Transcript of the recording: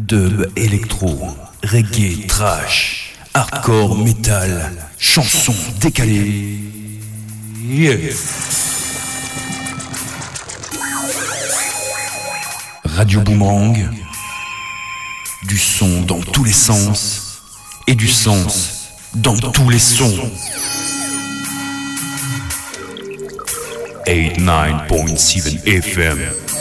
Dub, électro, reggae, trash, hardcore, metal, chansons décalées. Yeah. Radio Boomerang, du son dans tous les sens et du sens dans tous les sons. 89.7 FM.